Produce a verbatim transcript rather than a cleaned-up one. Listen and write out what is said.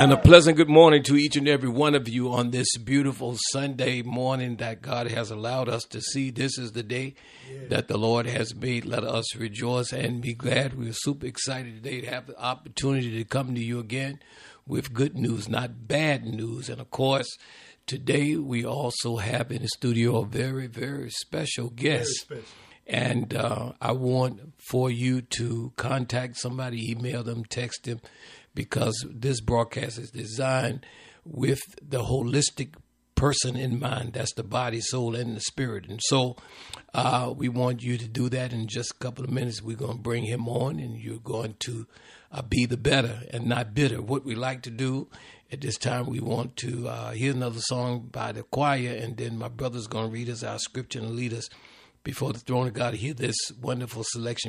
And a pleasant good morning to each and every one of you on this beautiful Sunday morning that God has allowed us to see. This is the day yeah. that the Lord has made. Let us rejoice and be glad. We're super excited today to have the opportunity to come to you again with good news, not bad news. And of course, today we also have in the studio a very, very special guest. Very special. And uh, I want for you to contact somebody, email them, text them, because this broadcast is designed with the holistic person in mind. That's the body, soul, and the spirit. And so uh, we want you to do that. In just a couple of minutes, we're going to bring him on, and you're going to uh, be the better and not bitter. What we like to do at this time, we want to uh, hear another song by the choir, and then my brother's going to read us our scripture and lead us before the throne of God. Hear this wonderful selection